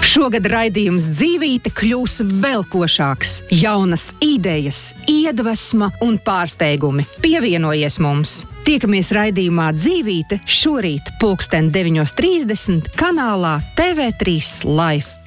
Šogad raidījums Dzīvīte kļūs vēl košāks. Jaunas idejas, iedvesma un pārsteigumi. Pievienojies mums! Tiekamies raidījumā Dzīvīte šorīt 9:30 kanālā TV3 Live.